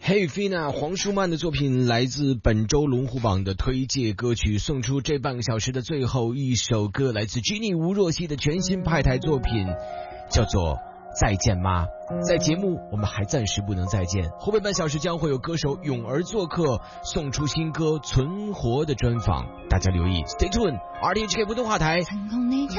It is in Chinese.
Hey Fina 黄舒曼的作品来自本周龙虎榜的推介歌曲，送出这半个小时的最后一首歌，来自 Jenny 吴若曦的全新派台作品，叫做再见吗。在节目我们还暂时不能再见，后半小时将会有歌手咏儿做客，送出新歌存活的专访，大家留意 Stay tuned RTHK 普通话台。